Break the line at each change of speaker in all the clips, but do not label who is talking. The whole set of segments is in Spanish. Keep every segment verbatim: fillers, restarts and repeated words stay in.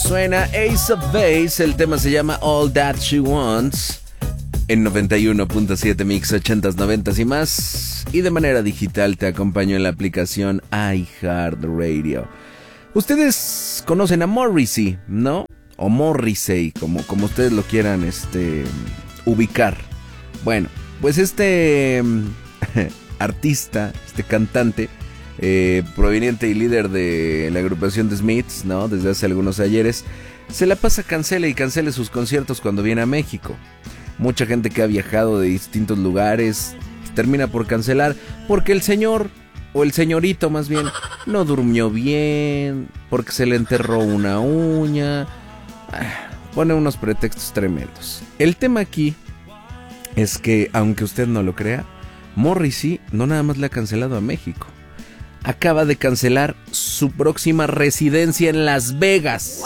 Suena Ace of Base, el tema se llama All That She Wants. En noventa y uno punto siete Mix, ochentas, noventas y más. Y de manera digital te acompaño en la aplicación iHeartRadio. Ustedes conocen a Morrissey, ¿no? O Morrissey, como, como ustedes lo quieran este, ubicar. Bueno, pues este artista, este cantante, eh, proveniente y líder de la agrupación The Smiths, ¿no? Desde hace algunos ayeres, se la pasa cancele y cancele sus conciertos cuando viene a México. Mucha gente que ha viajado de distintos lugares termina por cancelar porque el señor, o el señorito más bien, no durmió bien, porque se le enterró una uña. Pone unos pretextos tremendos. El tema aquí es que, aunque usted no lo crea, Morrissey no nada más le ha cancelado a México. Acaba de cancelar su próxima residencia en Las Vegas.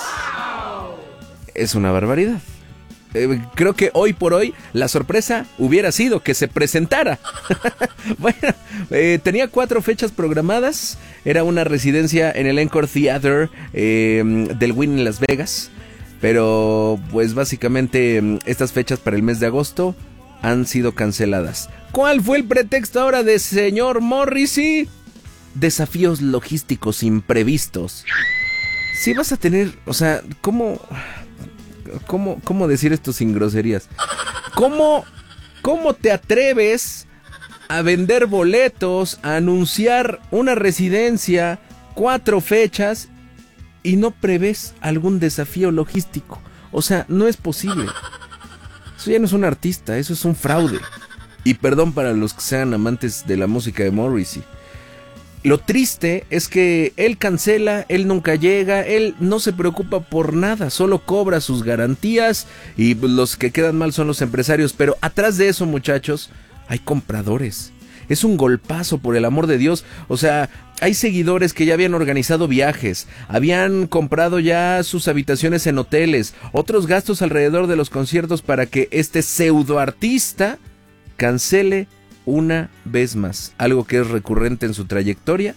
Es una barbaridad. Eh, creo que hoy por hoy la sorpresa hubiera sido que se presentara. Bueno, eh, tenía cuatro fechas programadas. Era una residencia en el Encore Theater eh, del Wynn en Las Vegas. Pero pues básicamente estas fechas para el mes de agosto han sido canceladas. ¿Cuál fue el pretexto ahora de señor Morrissey? Desafíos logísticos imprevistos. Si vas a tener, o sea, ¿cómo... ¿Cómo, cómo decir esto sin groserías? ¿Cómo, ¿Cómo te atreves a vender boletos, a anunciar una residencia, cuatro fechas, y no prevés algún desafío logístico? O sea, no es posible. Eso ya no es un artista, eso es un fraude. Y perdón para los que sean amantes de la música de Morrissey. Lo triste es que él cancela, él nunca llega, él no se preocupa por nada, solo cobra sus garantías y los que quedan mal son los empresarios. Pero atrás de eso, muchachos, hay compradores. Es un golpazo, por el amor de Dios. O sea, hay seguidores que ya habían organizado viajes, habían comprado ya sus habitaciones en hoteles, otros gastos alrededor de los conciertos para que este pseudoartista cancele una vez más, algo que es recurrente en su trayectoria.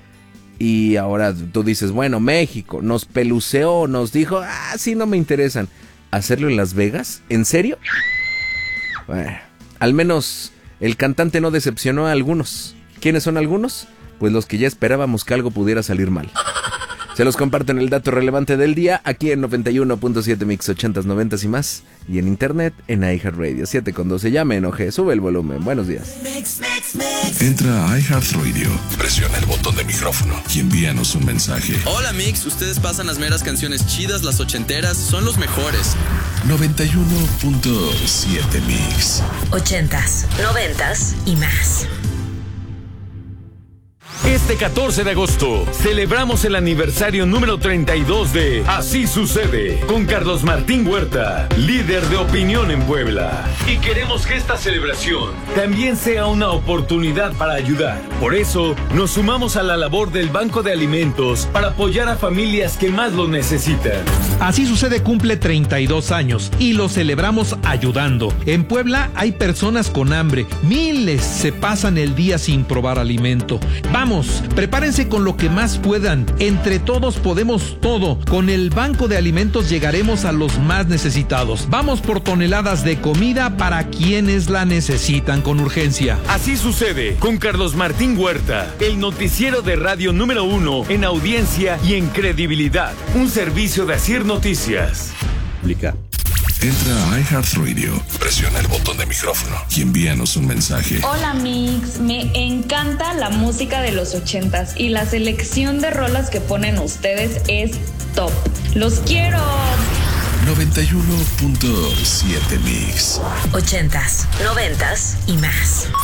Y ahora tú dices, bueno, México nos peluceó, nos dijo, ah, sí, no me interesan. ¿Hacerlo en Las Vegas? ¿En serio? Bueno, al menos el cantante no decepcionó a algunos. ¿Quiénes son algunos? Pues los que ya esperábamos que algo pudiera salir mal. Se los comparto en el dato relevante del día, aquí en noventa y uno punto siete Mix, ochentas, noventas y más, y en internet en iHeartRadio. siete con doce, ya me enojé, sube el volumen, buenos días.
Mix, mix, mix. Entra a iHeartRadio, presiona el botón de micrófono y envíanos un mensaje.
Hola Mix, ustedes pasan las meras canciones chidas, las ochenteras, son los mejores.
noventa y uno punto siete Mix.
Ochentas, noventas y más.
Este catorce de agosto celebramos el aniversario número treinta y dos de Así Sucede con Carlos Martín Huerta, líder de opinión en Puebla. Y queremos que esta celebración también sea una oportunidad para ayudar. Por eso nos sumamos a la labor del Banco de Alimentos para apoyar a familias que más lo necesitan.
Así Sucede cumple treinta y dos años y lo celebramos ayudando. En Puebla hay personas con hambre, miles se pasan el día sin probar alimento. Vamos, prepárense con lo que más puedan. Entre todos podemos todo. Con el Banco de Alimentos llegaremos a los más necesitados. Vamos por toneladas de comida para quienes la necesitan con urgencia.
Así Sucede con Carlos Martín Huerta, el noticiero de radio número uno en audiencia y en credibilidad. Un servicio de Asir Noticias.
Publica. Entra a iHeartRadio, presiona el botón de micrófono y envíanos un mensaje.
Hola Mix, me encanta la música de los ochentas y la selección de rolas que ponen ustedes es top. ¡Los quiero!
noventa y uno punto siete Mix.
Ochentas, noventas y más.